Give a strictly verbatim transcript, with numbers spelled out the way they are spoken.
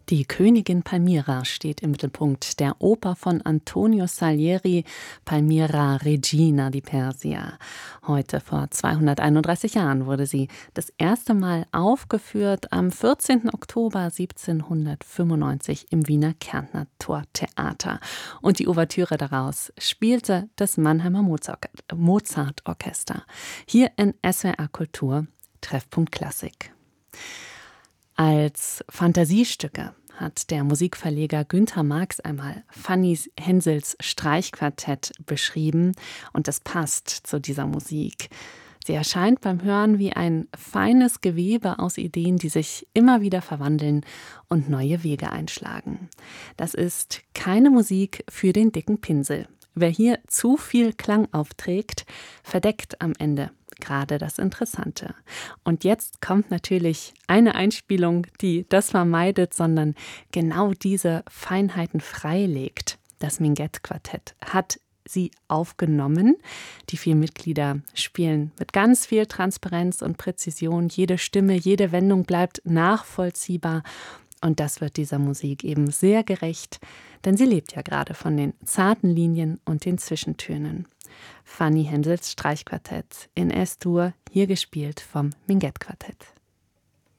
Die Königin Palmira steht im Mittelpunkt der Oper von Antonio Salieri, Palmira Regina di Persia. Heute vor zweihunderteinunddreißig Jahren wurde sie das erste Mal aufgeführt am vierzehnten Oktober siebzehnhundertfünfundneunzig im Wiener Kärntner Tortheater. Und die Ouvertüre daraus spielte das Mannheimer Mozart-Orchester. Hier in S W R Kultur, Treffpunkt Klassik. Als Fantasiestücke hat der Musikverleger Günter Marx einmal Fanny Hensels Streichquartett beschrieben und das passt zu dieser Musik. Sie erscheint beim Hören wie ein feines Gewebe aus Ideen, die sich immer wieder verwandeln und neue Wege einschlagen. Das ist keine Musik für den dicken Pinsel. Wer hier zu viel Klang aufträgt, verdeckt am Ende gerade das Interessante. Und jetzt kommt natürlich eine Einspielung, die das vermeidet, sondern genau diese Feinheiten freilegt. Das Minguett-Quartett hat sie aufgenommen. Die vier Mitglieder spielen mit ganz viel Transparenz und Präzision. Jede Stimme, jede Wendung bleibt nachvollziehbar. Und das wird dieser Musik eben sehr gerecht, denn sie lebt ja gerade von den zarten Linien und den Zwischentönen. Fanny Hensels Streichquartett in S-Dur, hier gespielt vom Minguett-Quartett.